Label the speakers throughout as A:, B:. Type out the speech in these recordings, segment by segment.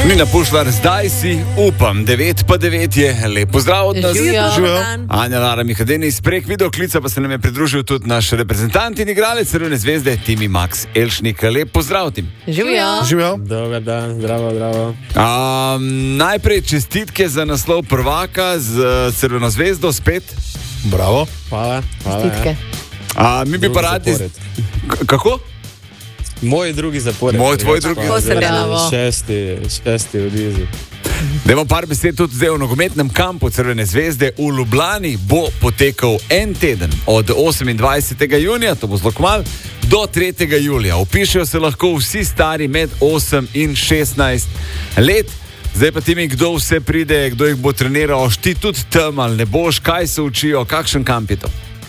A: Nina Pušlar, zdaj si upam, 9:09 je, lep pozdrav od nas. Anja Lara Mihadeni, sprek videoklica pa se nam je pridružil tudi naš reprezentant in igralec Crvene zvezde, Timi Max Elšnik. Lep pozdrav, Tim.
B: Živijo.
C: Dober dan, zdravo.
A: Najprej čestitke za naslov prvaka z Crveno zvezdo spet.
B: Bravo.
C: Hvala.
D: Čestitke.
A: Mi bi pa radi... Kako?
C: Moj drugi zapored.
A: Tvoj drugi
D: zapored.
C: Šesti v Dizi.
A: Dajmo par besed tudi zdaj o nogometnem kampu Crvene zvezde. V Ljubljani bo potekal en teden od 28. junija, to bo zelo kmalu, do 3. julija. Vpišejo se lahko vsi stari med 8 in 16 let. Zdaj pa ti mi, kdo vse pride, kdo jih bo treniral, ti tudi tam ali ne boš, kaj se učijo, kakšen kamp je to?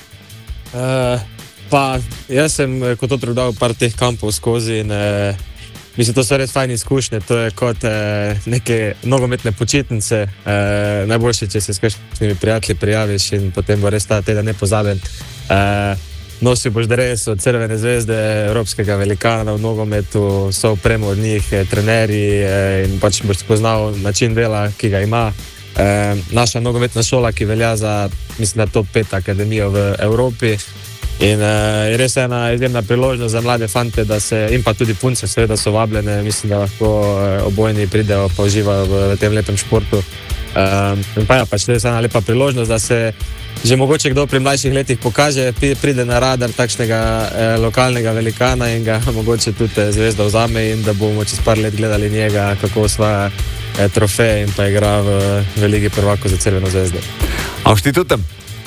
C: Pa jaz sem kot otrok dal par teh kampov skozi in mislim, to so res fajne izkušnje. To je kot neke nogometne počitnice. Najboljše, če se s kakšnimi prijatelji prijaviš in potem bo res ta teden nepozaben. Nosil boš dres od Crvene zvezde, evropskega velikana v nogometu, so opremo od njih, trenerji in pač boš spoznal način dela, ki ga ima. Naša nogometna šola, ki velja za, mislim, da top 5 akademijo v Evropi. In je res ena izjemna priložnost za mlade fante, da se, in pa tudi punce, seveda so vabljene, mislim, da lahko obojni pridejo pa uživajo v tem lepem športu. In pa pač res ena lepa priložnost, da se že mogoče kdo pri mlajših letih pokaže, pride na radar takšnega lokalnega velikana in ga mogoče tudi zvezda vzame in da bomo čez par let gledali njega, kako osvaja trofeje in pa igra v Ligi prvakov za Crveno zvezdo.
A: A boš ti tudi tam?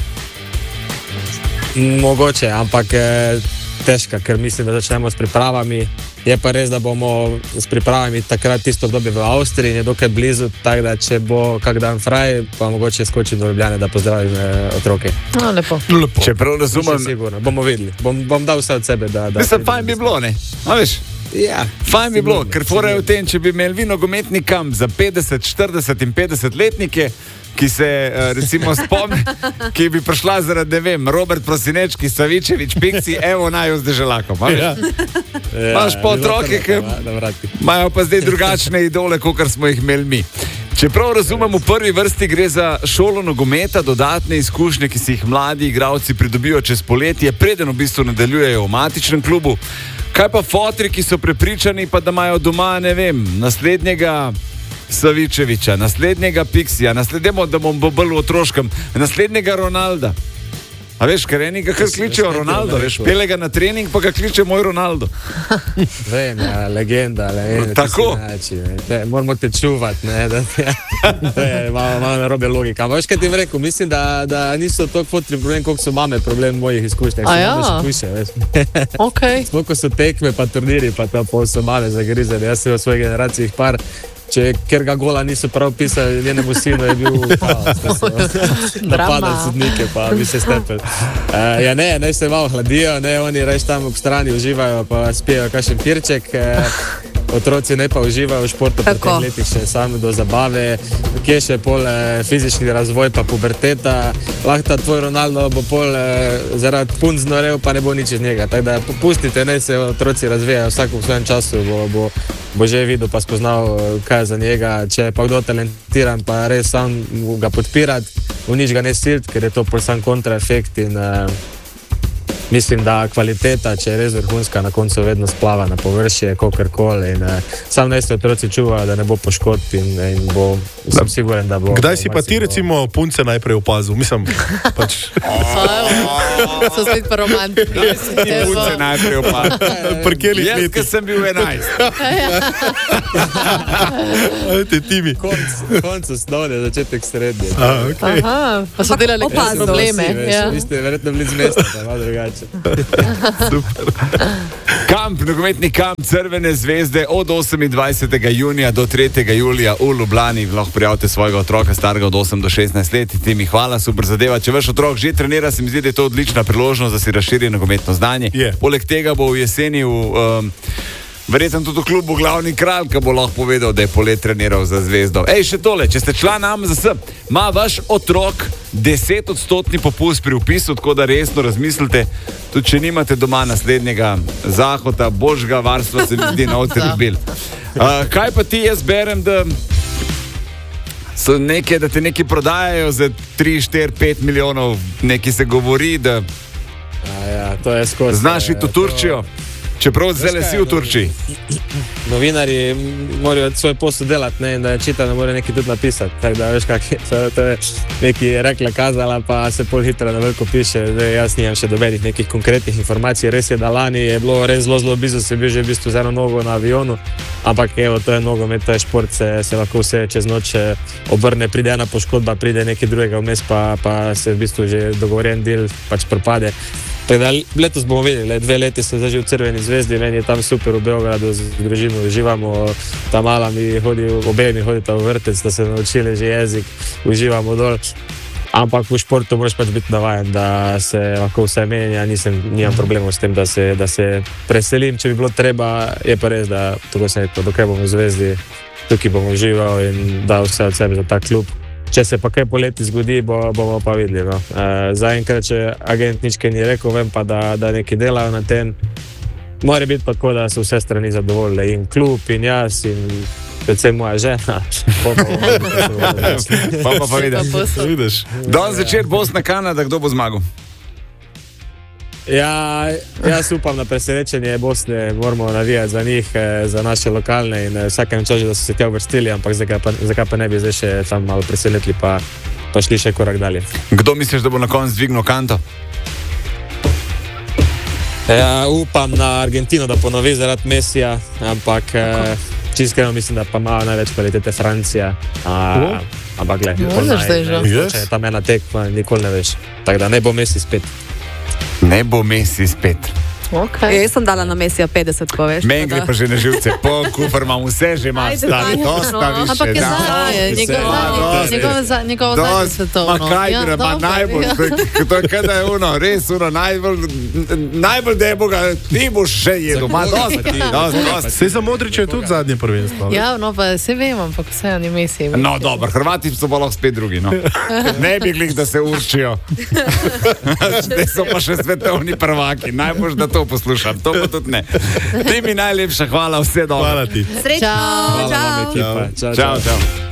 C: Mogoče, ampak težka, ker mislim, da začnemo s pripravami. Je pa res, da bomo s pripravami takrat tisto obdobje v Avstriji in je dokaj blizu, tako da če bo kak dan fraj, pa mogoče skočim do Ljubljane, da pozdravim otroke.
D: Lepo.
A: Če prav razumem...
C: Sigurno, bomo videli. Bom dal vse od sebe, da...
A: Mislim, fajn bi bilo, ne? A veš?
C: Ja.
A: Fajn bi bilo, ker fora je v tem, če bi imeli vi nogometni kamp za 50, 40 in 50 letnike, ki se recimo spomni, ki bi prišla zaradi, ne vem, Robert Prosinečki, Savičevič, Piksi, evo naju z Deželakom. Imaš pa otroke, ki imajo pa zdaj drugačne idole, kot smo jih imeli mi. Čeprav razumem, v prvi vrsti gre za šolo nogometa, dodatne izkušnje, ki si jih mladi igralci pridobijo čez poletje, preden v bistvu nadaljujejo v matičnem klubu. Kaj pa fotri, ki so prepričani, pa da imajo doma, ne vem, naslednjega Savičeviča, naslednjega Piksija, naslednjega, da bom bolj v otroškem, naslednjega Ronalda. A veš, ker enega kar kličejo Ronaldo, veš, pele ga na trening, pa ga kliče moj Ronaldo.
C: Vem, ja, legenda,
A: tako.
C: Moramo te čuvati, ne, da je malo narobe logika. Ampak veš, kaj ti vam rekel, mislim, da niso toliko fotri problem, koliko so mame problem mojih izkušnjah.
D: A ja? Okay.
C: Koliko so tekme, pa turniri, pa ta pol so mame zagrizali. Jaz sem v svoji generaciji par, ker ga gola niso prav pisali njenemu sinu, je bil napadal sodnike, pa bi se stepel. Ja, ne se malo hladijo, ne, oni reč tam ob strani uživajo, pa spijejo kakšen pirček. Otroci ne pa uživajo v športu po tem letih še sami do zabave, kje še pol fizični razvoj pa puberteta. Lahko ta tvoj Ronaldo bo pol zaradi punc znorel, pa ne bo nič iz njega. Tako da pustite, ne se otroci razvijajo, vsak v svojem času bo že videl pa spoznal, kaj je za njega. Če pa kdo talentiran, pa res sam ga podpirati, v nič ga ne siliti, ker je to pol sam kontraefekt in mislim, da kvaliteta, če je res vrhunska, na koncu vedno splava na površje, kakorkoli. Sam naj se otroci čuvajo, da ne bo poškodb in sem siguren, da bo...
B: Kdaj si pa ti recimo punce najprej opazil? Mislim, pač...
D: So spet pa romantiki.
A: Punce najprej opazil. Jaz, ker sem bil 11.
B: Ajde, Timi.
C: Konc osnovne, začetek srednje.
B: Okay.
D: Aha, pa so delali probleme.
C: Vi ste verjetno bili z mesta, pa malo drugače.
A: Super. Kamp, nogometni kamp Crvene zvezde od 28. junija do 3. julija v Ljubljani. Lahko prijavite svojega otroka starega od 8 do 16 let. Timi, hvala, super zadeva. Če vaš otrok že trenira, se mi zdi, da je to odlična priložnost, da si razširi nogometno znanje. Poleg tega bo v jeseni verjetno tudi v klubu glavni kralj, ki bo lahko povedal, da je polet treniral za Zvezdo. Še tole, če ste član AMZS, ima vaš otrok 10% popust pri vpisu, tako da resno razmislite, tudi če nimate doma naslednjega zahoda, božjega varstva, se mi zdi na avtomobil. Kaj pa ti, jaz berem, da so neke, da te neki prodajajo za 3, 4, 5 milijonov, neki se govori, da
C: to je skozi.
A: Znaš iti v Turčijo, čeprav zdaj si v Turčiji.
C: Novinarji morajo svoj posel delati, ne, in da je čita, ne more nekaj tudi napisati. Tako da veš, to je neki rekla kazala, pa se pol hitro na veliko piše. Zdaj, jaz nimam še dobenih nekih konkretnih informacij. Res je, da lani je bilo res zelo blizu, se bil že v bistvu z eno nogo na avionu, ampak evo, to je nogomet, to je šport, se lahko vse čez noč obrne, pride ena poškodba, pride nekaj drugega vmes, pa se v bistvu že dogovorjen del pač propade. Tako da letos bomo videli, 2 leti sem zdaj že v Crveni zvezdi, meni je tam super v Beogradu z družino, uživamo, ta mala obe mi hodita v vrtec, da se naučili že jezik, uživamo dol. Ampak v športu moraš pač biti navajen, da se lahko vse menja, nimam problemov s tem, da se preselim, če bi bilo treba, je pa res, da tako se rekel, dokaj bomo v Zvezdi, tukaj bomo uživali in dal vse od sebe za ta klub. Če se pa kaj poleti zgodi, bomo pa videli. No. Zaenkrat, če agent nič kaj ni rekel, vem pa, da nekaj delajo na tem. Mora biti pa tako, da so vse strani zadovoljne, in klub, in jaz, in predvsem moja žena.
A: Pa vidiš. Danes zvečer Bosna, Kanada, kdo bo zmagal?
C: Ja, jaz upam na presenečenje Bosne, moramo navijati za njih, za naše lokalne in vsakem času, da so se tja uvrstili, ampak zakaj pa ne bi zdaj še tam malo presenetili, pa šli še korak dalje.
A: Kdo misliš, da bo na koncu dvignil kanto?
C: Ja, upam na Argentino, da ponovi zaradi Messija, ampak čisto mislim, da pa ima največ kvalitete Francija. Ampak gled, če je tam ena tekma, nikoli ne veš. Tako da ne bo Messi spet.
A: Ne bo Messi spet.
E: Okay. Jaz sem dala na Messija 50, ko veš.
A: Meni gre pa že na živce, kufr imam vse, že imam stari, dosta više.
D: Ampak je njegovo zadnje svetovno.
A: Ma kaj gre, ma najbolj, to je kada je res najbolj da je Boga, ti boš še jedel, ma dosta.
B: Sej za Modrića je tudi zadnje prvenstvo.
D: Ja, no pa se vem, ampak vse on je Messi.
A: No dobro, Hrvati so pa lahko spet drugi, no. Ne bi glih, da se určijo. Zdaj so pa še svetovni prvaki, najbolj da to poslušam, to pa tudi ne. Ti mi najlepša hvala, vse dobro.
B: Hvala ti.
E: Srečno,
C: Hvala vam, ekipa.
A: Čau.